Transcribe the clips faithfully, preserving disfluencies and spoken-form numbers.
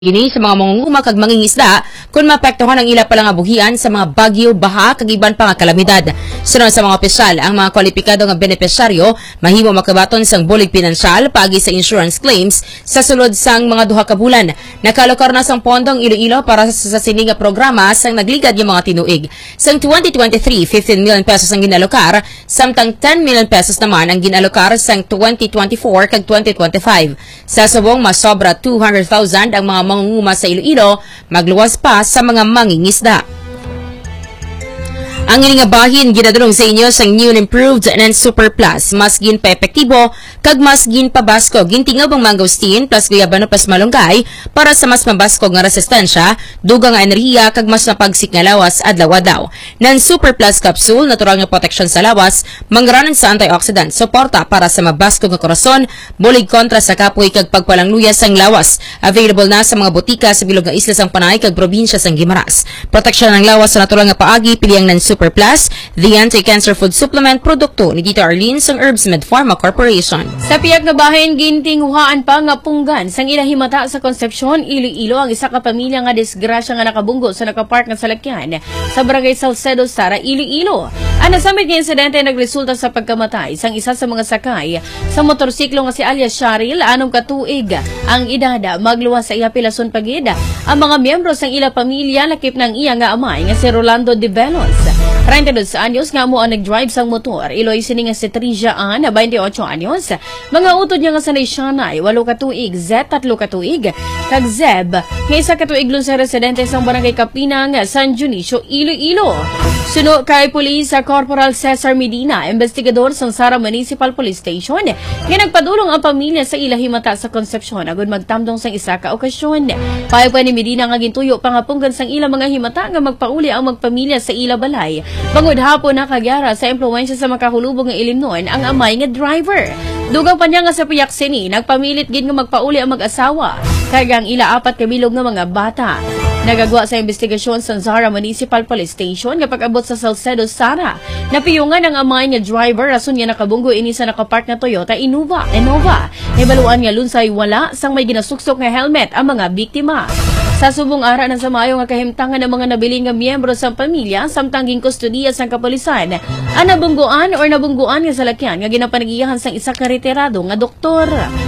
Ini sa mga mangunguma kag mangingisda kung maapektuhan ang ila palang abuhian sa mga bagyo, baha kag iban pa nga kalamidad. Sunod sa mga opisyal, ang mga kwalipikado nga benepisyaryo mahimo makabaton sang bulig pinansyal paagi sa insurance claims sa sulod sang mga duha ka bulan. Nakalokar na sang pondong Iloilo para sa sini nga programa sang nagligad yung mga tinuig. Sang twenty twenty-three, fifteen million pesos ang ginalokar, samtang ten million pesos naman ang ginalokar sang twenty twenty-four kag twenty twenty-five. Sa subong masobra two hundred thousand ang mga mangunguma sa Iloilo, magluwas pa sa mga mangingisda. Ang ining bahin ginadulong sa inyo sang new and improved and super plus, mas gin pa epektibo kag mas gin pa basko gintingaw ang mangosteen plus guyabano pas malunggay para sa mas mabasko nga resistensya, dugang nga enerhiya kag mas napagsik nga lawas adlaw-adlaw. Nan super plus capsule natural nga protection sa lawas, mangranan sa antioxidant, suporta para sa mabasko nga korason, bulig kontra sa kapoy kag pagpalangluyas sang lawas. Available na sa mga botika sa bilog nga isla sang Panay kag probinsya sang Guimaras. Proteksyon ng lawas sa natural nga paagi piliang nan Super Plus, the anti-cancer food supplement produkto ni Tita Arlene sang Herbs Med Pharma Corporation. Sa piyak nga bahin gintinghuhaan pa nga punggan sang ilahimata sa Concepcion, Iloilo ang isa ka pamilya nga disgrasya nga nakabunggo sa nakapark nga salakyan sa Barangay Salcedo, Sara, Iloilo. Ang nasamit nga insidente nagresulta sa pagkamatay sang isa sa mga sakay sa motorsiklo nga si alias Sharil, anong katuig ang idada magluwas sa iya pilason pagid. Ang mga miyembro sang ila pamilya lakip ng iya nga amay nga si Rolando De Velos, thirty-two anyos nga mo ang nag-drive sang motor. Iloy sini nga si Trizia Ann, twenty-eight anyos. Mga utod niya nga sanay Shanay, walo katuig, Z, tatlo katuig, kag Zeb, nga isa katuig lun sa residente sang Barangay Kapinang, San Dionisio, Iloilo. Suno kay Pulis Corporal Cesar Medina, investigador sang Sara Municipal Police Station, nga nagpadulong ang pamilya sa ilahimata sa Concepcion agud magtamdong sang isa ka okasyon. Payo pa ni Medina nga gintuyo pa nga punggan sang ila mga himata nga magpauli ang magpamilya sa ila balay. Bangod hapon na kagyara sa impluwensya sa makahulubog nga ilimnon ang amay nga driver. Dugang pa niya nga sa piyak sini, nagpamilit gid nga magpauli ang mag-asawa, kaya ang ila apat kabilog nga mga bata. Nagagwa sa investigasyon sa Zara Municipal Police Station kapag abot sa Salcedo, Sara. Napiyungan ang amay nga driver rason nga nakabunggo ini sa nakapark na Toyota Innova. Innova. Ibaluan nga lunsay wala sang may ginasuksok nga helmet ang mga biktima. Sa subong ara na sa maayo nga kahimtangan ng mga nabiling nga miyembro sa pamilya samtang ginkustudiya sang kapulisan ang nabungguan or nabungguan nga salakyan nga ginapanagiyahan sang isa ka retirado nga doktor.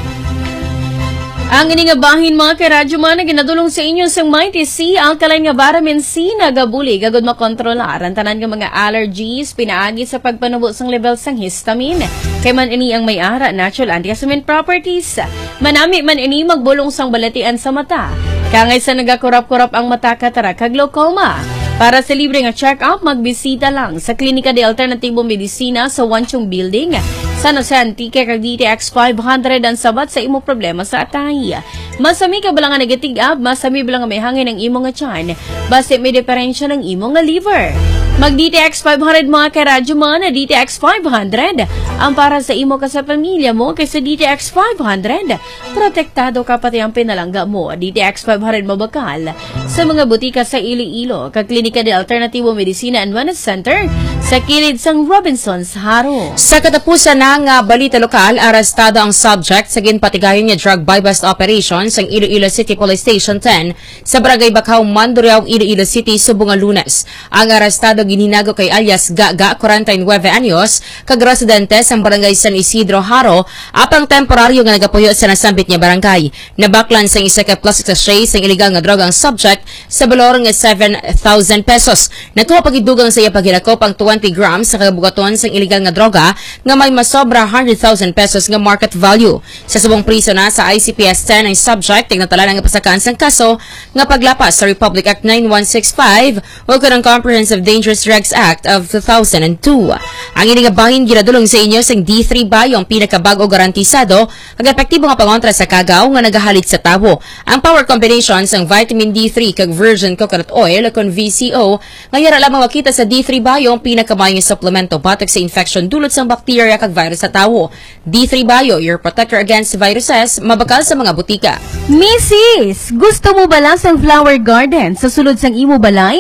Ang ini nga bahin mga karadyo man na ginadulong sa inyo sang Mighty C, alkaline nga vitamin C na gabuli gagod makontrolar ang tanan nga mga allergies pinaagi sa pagpanubo sang level sang histamine. Kay man ini ang may ara natural antihistamine properties. Manami man ini magbulong sang balatian sa mata. Kangay sa nagakurap-kurap ang mata, katara kag glaucoma. Para sa libre nga check-up, magbisita lang sa Klinika de Alternatibo Medicina sa Wanchong Building, San Jose Antique kag D T X five hundred ang sabat sa imo problema sa atay. Masami ka ba lang nga negatig-up, masami ba lang nga may hangin ang imo nga tiyan, base may diferensya ng imo nga liver. Mag-D T X five hundred mga karadyo man na D T X five hundred ang para sa imo ka sa pamilya mo kaysa D T X five hundred. Protektado ka pati ang pinalangga mo. D T X five hundred mabakal sa mga butika sa Iloilo, kag Klinika de Alternativo Medicina and Wellness Center sa kilid sang Robinson's Haro. Sa katapusan ng uh, balita lokal, arestado ang subject sa ginpatigayon niya drug buy-bust operation sa Iloilo City Police Station ten sa Barangay Bakaw, Mandurriao, Iloilo City, subong Lunes. Ang arestado ginhinago kay alias Gaga, forty-nine anyos, kag residente sa Barangay San Isidro, Haro, apang temporaryo nga nagapuyo sa nasambit niya barangay. Nabaklan sa isa ka plastic sachet sa illegal nga droga ang subject sa balor nga seven thousand pesos. Nakuha pagidugang sa iya paghinakop ang twenty grams sa kabugaton sa illegal nga droga nga may masobra one hundred thousand pesos nga market value. Sa subong priso na sa I C P S ten ang subject, tignatala nga pasakaan sang kaso nga paglapas sa Republic Act nine one six five o kanang Comprehensive Dangerous Drugs Act of two thousand two. Ang ining bahin ginadulong sa inyo sang D three Bio, ang pinakabago garantisado ag epektibo nga pangontra sa kagaw nga nagahalit sa tawo. Ang power combination sang vitamin D three kag virgin coconut oil kon V C O nga yara lamang makita sa D three Bio, ang pinakamayong supplemento batok sa infection dulot sang bakterya kag virus sa tawo. D three Bio, your protector against viruses, mabakal sa mga butika. Missus, gusto mo ba lang sang flower garden sa sulod sang imo balay?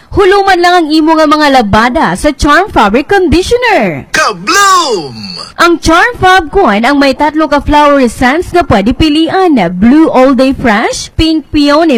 huluman lang ang imo nga mga labada sa Charm Fabric Conditioner. Kabloom! Ang Charm Fab kuan ang may tatlo ka flower scents nga pwede pilian. Blue All Day Fresh, Pink Peony